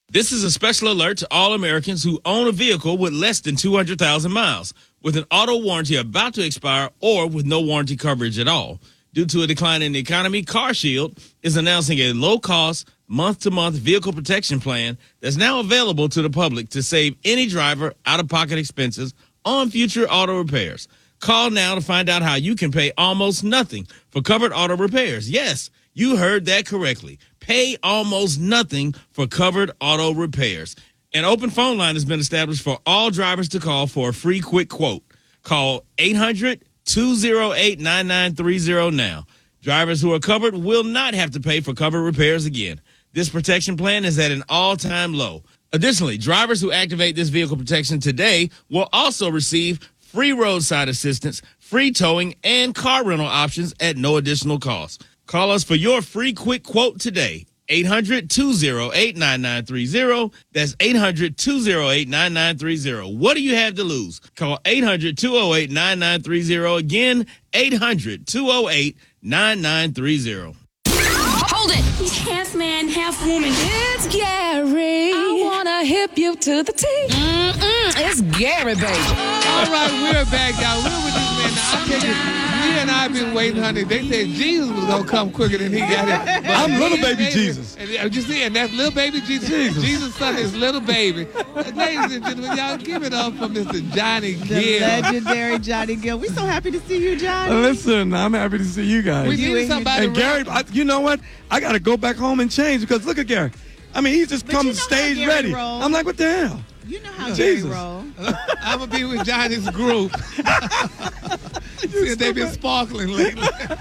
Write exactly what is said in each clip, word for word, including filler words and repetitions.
This is a special alert to all Americans who own a vehicle with less than two hundred thousand miles, with an auto warranty about to expire or with no warranty coverage at all. Due to a decline in the economy, CarShield is announcing a low-cost, month-to-month vehicle protection plan that's now available to the public to save any driver out-of-pocket expenses on future auto repairs. Call now to find out how you can pay almost nothing for covered auto repairs. Yes, you heard that correctly. Pay almost nothing for covered auto repairs. An open phone line has been established for all drivers to call for a free quick quote. Call eight hundred, two oh eight, nine nine three oh now. Drivers who are covered will not have to pay for covered repairs again. This protection plan is at an all-time low. Additionally, drivers who activate this vehicle protection today will also receive free roadside assistance, free towing, and car rental options at no additional cost. Call us for your free quick quote today. eight hundred, two oh eight, nine nine three oh. That's eight hundred, two oh eight, nine nine three oh. What do you have to lose? Call eight hundred, two oh eight, nine nine three oh. Again, eight hundred, two oh eight, nine nine three oh. Hold it! He's half man, half woman. It's Gary. I wanna hip you to the T. Mm-mm, it's Gary, baby. All right, we're back, y'all. We're with this man. Now, I tell you, you and I have been waiting, honey. They said Jesus was going to come quicker than he got here. But I'm little he baby made it. Jesus. And, uh, you see, and that's little baby Jesus. Jesus. Jesus' son is little baby. Uh, Ladies and gentlemen, y'all give it up for Mister Johnny The Gill. legendary Johnny Gill. We're so happy to see you, Johnny. Listen, I'm happy to see you guys. We You need and somebody and Gary, rap. I, you know what? I got to go back home and change because look at Gary. I mean, he's just But come you know how stage Gary ready. roll. I'm like, what the hell? You know how Jesus. Gary roll. I'm going to be with Johnny's group. See if they've been sparkling lately.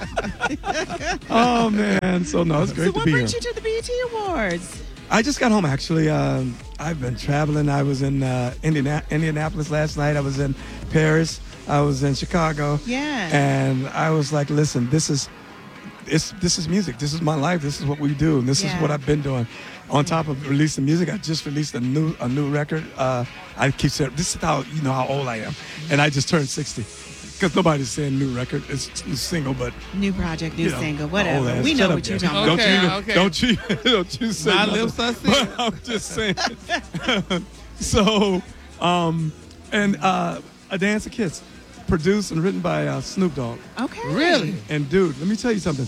Oh, man. So, no, it's great So to what be here. brings you to the B E T Awards? I just got home, actually. Um, I've been traveling. I was in uh, Indiana- Indianapolis last night. I was in Paris. I was in Chicago. Yeah. And I was like, listen, this is it's, this is music. This is my life. This is what we do. And this Yeah. is what I've been doing. On top of releasing music, I just released a new a new record. Uh, I keep saying, this is how, you know how old I am. And I just turned sixty. Because nobody's saying new record. It's, it's single, but New project, new you know, single, old whatever. ass. We Shut know up, what you're Gary. talking about. Okay, Don't you, okay. don't you, don't you say My nothing. lips are sealed. But I'm just saying. So, um, and uh, A Dance of Kids, produced and written by uh, Snoop Dogg. Okay. Really? And dude, let me tell you something.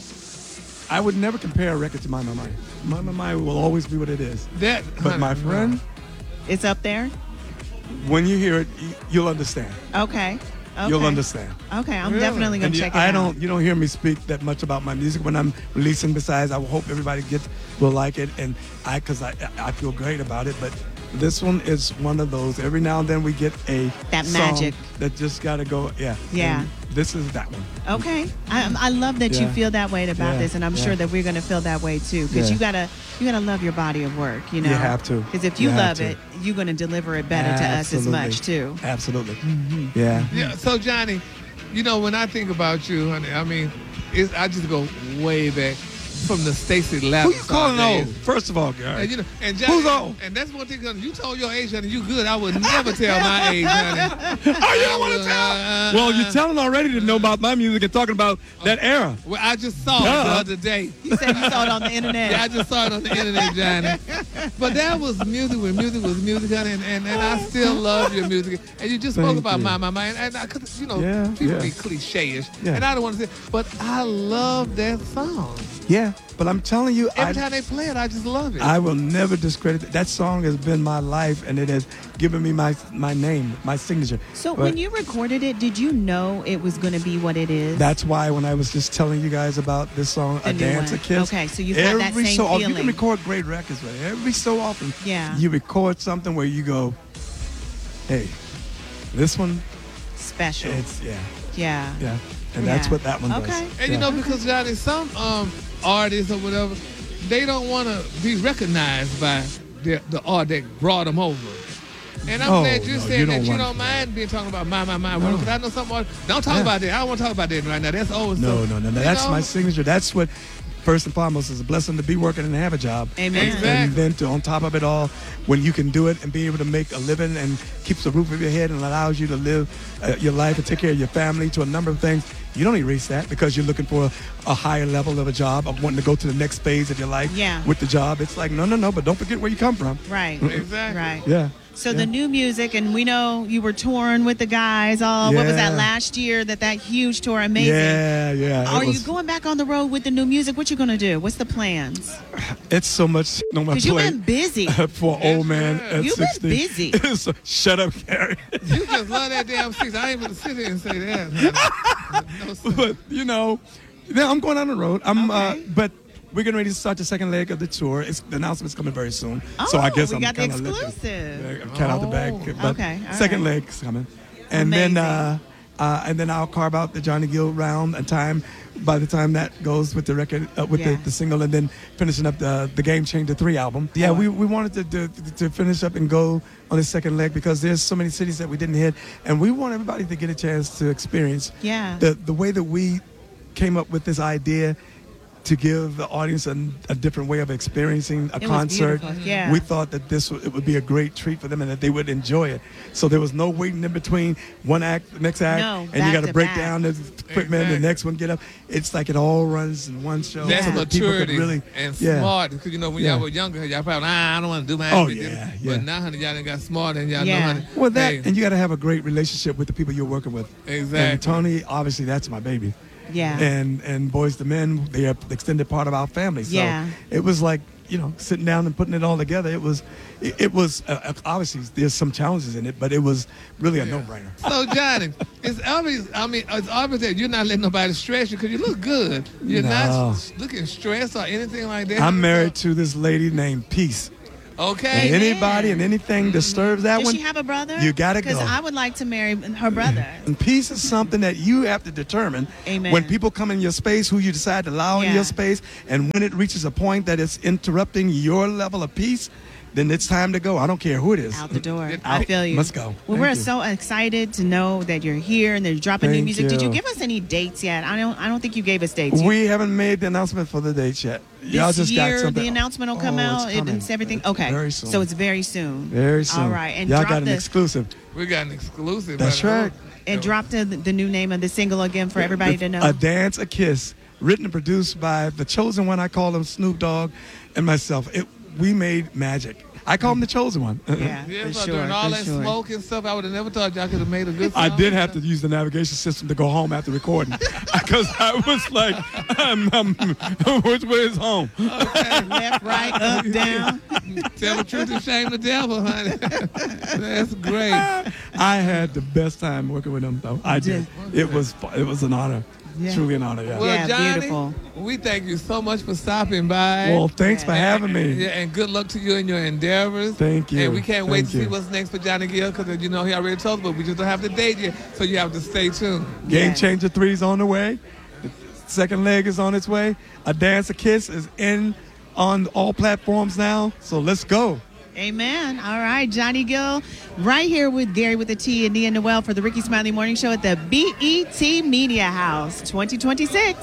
I would never compare a record to My My My. My My My will always be what it is. That, But honey, my friend, It's up there? when you hear it, y- you'll understand. Okay. Okay. You'll understand. Okay, I'm Really? definitely going And to you- check it I out. don't, you don't hear me speak that much about my music when I'm releasing. Besides, I hope everybody gets will like it, and I, cause I, I feel great about it. But this one is one of those. Every now and then we get a That song magic. that just gotta go. Yeah. Yeah. And this is that one. Okay, I, I love that you Yeah. feel that way about Yeah, this, and I'm yeah. sure that we're going to feel that way too. Because Yeah. you gotta, you gotta love your body of work. You know, You have to. Because if you, You have love to. it, you're going to deliver it better to us as much too. Absolutely. Mm-hmm. Yeah. Yeah, so Johnny, you know, when I think about you, honey, I mean, it's, I just go way back from the Stacy Who Lavin you calling days. old? First of all, Gary. And, you know, and Johnny, Who's old? And that's one thing, honey, you told your age, honey, you good. I would never tell my age, honey. Oh, you don't want to tell? Uh, Well, you're telling already to know about my music and talking about that era. Well, I just saw it Duh. the other day. You said you saw it on the internet. Yeah, I just saw it on the internet, Johnny. But that was music when music was music, honey, and, and, and I still love your music. And you just spoke Thank about you. my, my, my, and I could, you know, Yeah, people yeah. be cliche-ish, Yeah. and I don't want to say, but I love that song. Yeah, but I'm telling you, Every I, time they play it, I just love it. I will never discredit it. That song has been my life, and it has given me my my name, my signature. So But when you recorded it, did you know it was going to be what it is? that's why when I was just telling you guys about this song, The A new Dance one. of Kids. Okay, so you've had that every same so often, you feeling. can record great records, but every so often, Yeah. you record something where you go, hey, this one, special. it's yeah, yeah. yeah, and that's Yeah. what that one does. Okay. and you Yeah. know, because Johnny, some um, artists or whatever, they don't want to be recognized by the, the art that brought them over. And I'm Oh, glad you no, said you that don't you want don't to. mind being talking about my, my, my. No. Because I know some artists, don't talk Yeah. about that. I don't want to talk about that right now. That's old No, stuff. no, no, no. You That's know? my signature. That's what, first and foremost, is a blessing to be working and have a job. Amen. Exactly. And then to, on top of it all, when you can do it and be able to make a living and keeps the roof over your head and allows you to live uh, your life and take care of your family to a number of things, you don't erase that because you're looking for a, a higher level of a job, of wanting to go to the next phase of your life Yeah. with the job. It's like, no, no, no, but don't forget where you come from. Right. Exactly. Right. Yeah. So yeah. the new music, and we know you were touring with the guys all, what was that, Yeah. last year, that that huge tour, amazing. Yeah, yeah. it Are you was- going back on the road with the new music? What you going to do? What's the plans? It's so much on my Because you've plate. been busy. For an old man at You've been sixty. busy. So, shut up, Gary. You just love that damn six. I ain't even sit here and say that. honey. No, sir. But you know, yeah, I'm going on the road. I'm, uh, Okay. but we're getting ready to start the second leg of the tour. It's, the announcement's coming very soon. so I Oh, guess we I'm got the kind of exclusive. cat out the bag. Oh. But Okay, all second right. leg's coming, and then Amazing. uh, uh, and then I'll carve out the Johnny Gill round and time. By the time that goes with the record, uh, with Yeah. the, the single, and then finishing up the the Game Changer three album. Yeah, we, we wanted to, to to finish up and go on the second leg because there's so many cities that we didn't hit, and we want everybody to get a chance to experience Yeah. the the way that we came up with this idea to give the audience a, a different way of experiencing a It was concert. beautiful, yeah. We thought that this w- it would be a great treat for them and that they would enjoy it. So there was no waiting in between one act, the next act, No, and back you got to to break back. down the equipment, Exactly. the next one get up. It's like it all runs in one show. That's so that people could maturity really and yeah. smart. Because, you know, when Yeah. y'all were younger, y'all probably, ah, I don't want to do my Oh, act. yeah, But yeah. now, honey, y'all done got smart and y'all Yeah. know, honey. Well, that hey, and you got to have a great relationship with the people you're working with. Exactly. And Tony, obviously, that's my baby. Yeah. And and Boys to Men, they are the extended part of our family. So Yeah. it was like, you know, sitting down and putting it all together. It was, it, it was uh, obviously there's some challenges in it, but it was really a no-brainer. So, Johnny, it's obvious, I mean, it's obvious that you're not letting nobody stress you because you look good. You're No. not looking stressed or anything like that. I'm married to this lady named Peace. Okay. And anybody and anything disturbs that Does one, she have a brother? you gotta go. Because I would like to marry her brother. And peace is something that you have to determine. Amen. When people come in your space, who you decide to allow in Yeah. your space, and when it reaches a point that it's interrupting your level of peace, then it's time to go. I don't care who it is. Out the door. Out. I feel you. Let's go. Well, Thank we're you. so excited to know that you're here and they're dropping new Thank music. Did you you. give us any dates yet? I don't. I don't think you gave us dates. We haven't made the announcement for the dates yet. Y'all this just year, got something. the announcement will come Oh, out. It's coming. It's everything. It's Okay. Very soon. So it's very soon. very soon. All right. And y'all drop got an the exclusive. We got an exclusive. That's by the way. right. and drop the the new name of the single again for everybody The- to know. A Dance, a Kiss, written and produced by the chosen one. I call him Snoop Dogg, and myself. It, we made magic. I call him the chosen one. yeah, Yeah, for so sure. during all for that sure. smoke and stuff, I would have never thought y'all could have made a good song. I did have to use the navigation system to go home after recording because I was like, um, um, which way is home? Left, right, up, down. Tell the truth and shame the devil, honey. That's great. I had the best time working with him, though. I did. It was it was an honor, Yeah. truly an honor. Yeah. Well, Yeah, Johnny, beautiful. we thank you so much for stopping by. Well, thanks for Yeah. having me. Yeah, and good luck to you in your endeavors. Thank you. And we can't wait Thank to see you. what's next for Johnny Gill because, you know, he already told us, but we just don't have the date yet. So you have to stay tuned. Game Yeah. Changer three is on the way. The second leg is on its way. A Dance, a Kiss is in on all platforms now. So let's go. Amen. All right, Johnny Gill, right here with Gary with the T and Nia Noel for the Ricky Smiley Morning Show at the B E T Media House twenty twenty-six.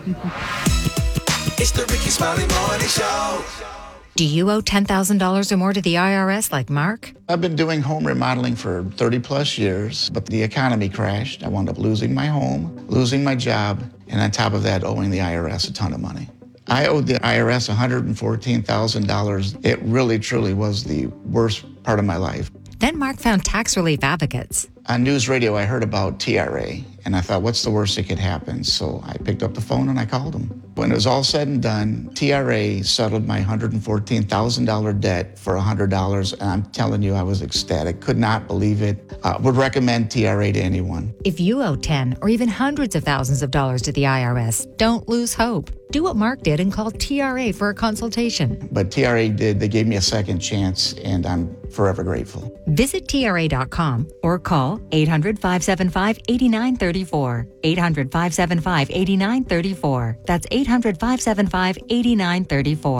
It's the Ricky Smiley Morning Show. Do you owe ten thousand dollars or more to the I R S like Mark? I've been doing home remodeling for thirty plus years, but the economy crashed. I wound up losing my home, losing my job, and on top of that, owing the I R S a ton of money. I owed the I R S one hundred fourteen thousand dollars. It really, truly was the worst part of my life. Then Mark found tax relief advocates. On news radio, I heard about T R A, and I thought, what's the worst that could happen? So I picked up the phone and I called them. When it was all said and done, T R A settled my one hundred fourteen thousand dollars debt for one hundred dollars, and I'm telling you, I was ecstatic. Could not believe it. Uh, would recommend T R A to anyone. If you owe ten or even hundreds of thousands of dollars to the I R S, don't lose hope. Do what Mark did and call T R A for a consultation. But T R A did, they gave me a second chance, and I'm forever grateful. Visit T R A dot com or call eight hundred, five seven five, eight nine three four. eight hundred, five seven five, eight nine three four. That's eight hundred, five seven five, eight nine three four.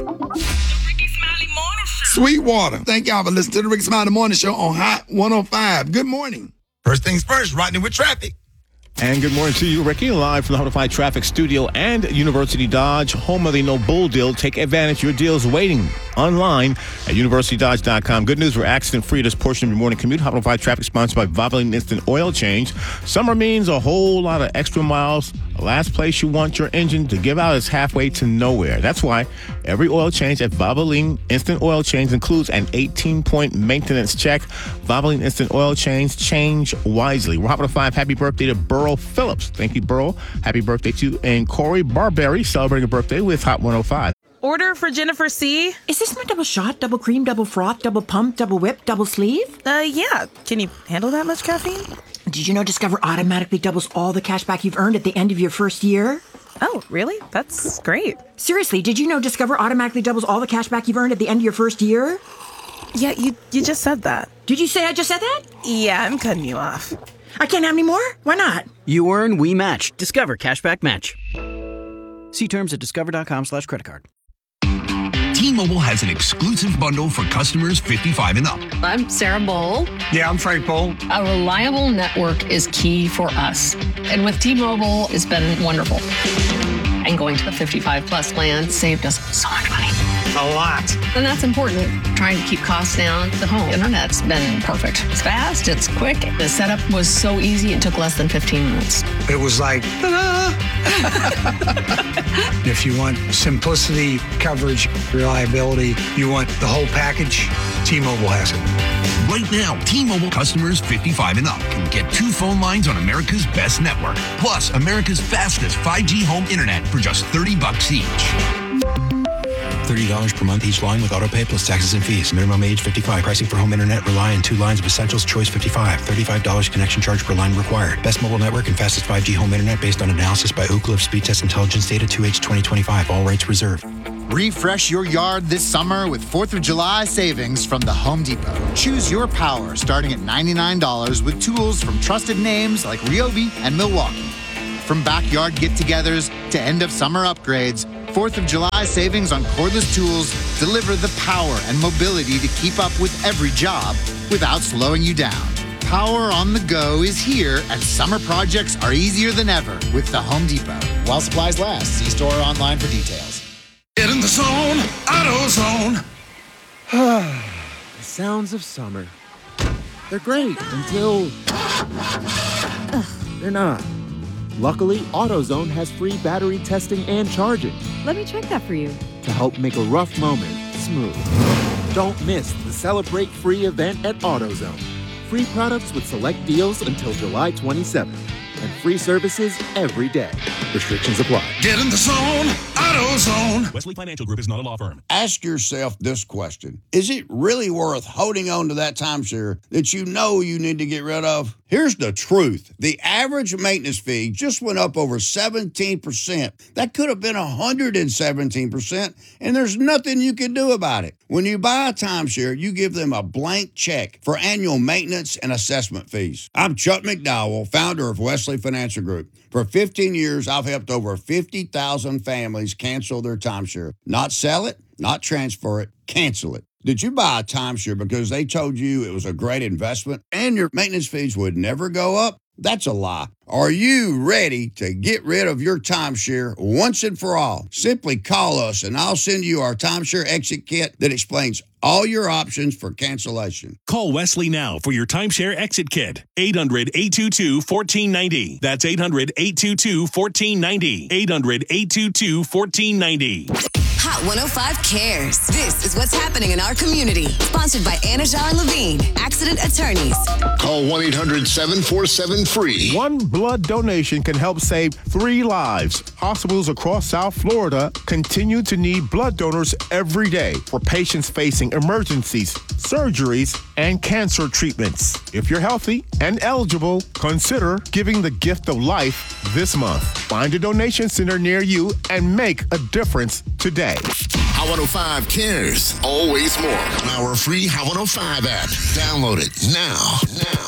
Sweetwater. Thank y'all for listening to the Ricky Smiley Morning Show on Hot one oh five. Good morning. First things first, Rodney with traffic. And good morning to you, Ricky. Live from the Hot Traffic Studio and University Dodge, home of the No Bull deal. Take advantage. Your deal's waiting online at university dodge dot com. Good news, we're accident-free this portion of your morning commute. Hot Traffic sponsored by Valvoline Instant Oil Change. Summer means a whole lot of extra miles. The last place you want your engine to give out is halfway to nowhere. That's why every oil change at Valvoline Instant Oil Change includes an eighteen-point maintenance check. Valvoline Instant Oil Change, change wisely. We're Hot five. Happy birthday to Burl Phillips. Thank you, Burl. Happy birthday to and Corey Barberry, celebrating a birthday with Hot one oh five. Order for Jennifer C. Is this my double shot, double cream, double froth, double pump, double whip, double sleeve? Uh, yeah. Can you handle that much caffeine? Did you know Discover automatically doubles all the cash back you've earned at the end of your first year? Oh, really? That's great. Seriously, did you know Discover automatically doubles all the cash back you've earned at the end of your first year? Yeah, you, you just said that. Did you say I just said that? Yeah, I'm cutting you off. I can't have any more? Why not? You earn, we match. Discover Cashback Match. See terms at discover.com slash credit card. T-Mobile has an exclusive bundle for customers fifty-five and up. I'm Sarah Bowl. Yeah, I'm Frank Bowl. A reliable network is key for us. And with T-Mobile, it's been wonderful. And going to the fifty-five plus plan saved us so much money. A lot. And that's important. Trying to keep costs down. The home internet's been perfect. It's fast, it's quick. The setup was so easy, it took less than fifteen minutes. It was like, ta-da! If you want simplicity, coverage, reliability, you want the whole package, T-Mobile has it. Right now, T-Mobile customers fifty-five and up can get two phone lines on America's best network, plus America's fastest five G home internet for just thirty bucks each. thirty dollars per month each line with autopay plus taxes and fees. Minimum age fifty-five. Pricing for home internet rely on two lines of Essentials Choice fifty-five. thirty-five dollars connection charge per line required. Best mobile network and fastest five G home internet based on analysis by Ookla of Speed Test Intelligence Data two H twenty twenty-five. All rights reserved. Refresh your yard this summer with fourth of July savings from the Home Depot. Choose your power starting at ninety-nine dollars with tools from trusted names like Ryobi and Milwaukee. From backyard get-togethers to end-of-summer upgrades, fourth of July savings on cordless tools deliver the power and mobility to keep up with every job without slowing you down. Power on the go is here, and summer projects are easier than ever with the Home Depot. While supplies last, see store or online for details. Get in the zone, AutoZone. The sounds of summer. They're great until they're not. Luckily, AutoZone has free battery testing and charging Let me check that for you. to help make a rough moment smooth. Don't miss the Celebrate Free event at AutoZone. Free products with select deals until July twenty-seventh. And free services every day. Restrictions apply. Get in the zone, AutoZone. Wesley Financial Group is not a law firm. Ask yourself this question. Is it really worth holding on to that timeshare that you know you need to get rid of? Here's the truth. The average maintenance fee just went up over seventeen percent. That could have been one hundred seventeen percent, and there's nothing you can do about it. When you buy a timeshare, you give them a blank check for annual maintenance and assessment fees. I'm Chuck McDowell, founder of Wesley Financial Group. For fifteen years, I've helped over fifty thousand families cancel their timeshare. Not sell it, not transfer it, cancel it. Did you buy a timeshare because they told you it was a great investment and your maintenance fees would never go up? That's a lie. Are you ready to get rid of your timeshare once and for all? Simply call us and I'll send you our timeshare exit kit that explains all your options for cancellation. Call Wesley now for your timeshare exit kit. eight hundred, eight two two, one four nine zero. That's eight hundred, eight two two, one four nine zero. eight hundred, eight two two, one four nine zero. Hot one oh five cares. This is what's happening in our community. Sponsored by Anajar and Levine, accident attorneys. Call one eight hundred, seven four seven, free. One blood donation can help save three lives. Hospitals across South Florida continue to need blood donors every day for patients facing emergencies, surgeries, and cancer treatments. If you're healthy and eligible, consider giving the gift of life this month. Find a donation center near you and make a difference today. Hot one oh five cares. Always more. Our free Hot one oh five app. Download it now. Now.